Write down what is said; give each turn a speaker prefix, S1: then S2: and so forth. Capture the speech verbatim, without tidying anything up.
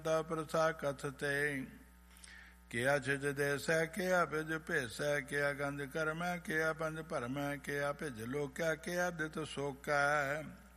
S1: ਦਾ ਪ੍ਰਸਾ ਕਥਤੇ। ਕਿਆ ਛਿਜ ਦੇਸੈ ਕਿਆ ਭਿਜ ਭੇਸੈ, ਕਿਆ ਗੰਜ ਕਰਮੈ ਕਿਆ ਪੰਜ ਭਰਮੈ, ਕਿਆ ਭਿਜ ਲੋਕੈ ਕਿਆ ਦਿਤ ਸੋਕੈ।